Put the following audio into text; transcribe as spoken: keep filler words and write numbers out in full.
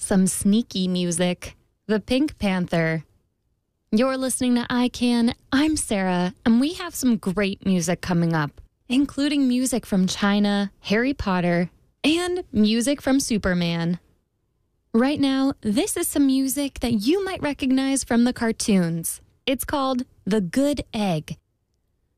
some sneaky music, the Pink Panther. You're listening to I Can. I'm Sarah, and we have some great music coming up, including music from China, Harry Potter, and music from Superman. Right now, this is some music that you might recognize from the cartoons. It's called The Good Egg.